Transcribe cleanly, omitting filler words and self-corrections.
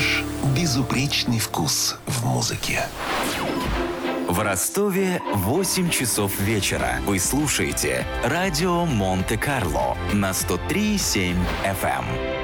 Наш безупречный вкус в музыке. В Ростове 8 часов вечера. Вы слушаете радио Монте-Карло на 103,7 FM.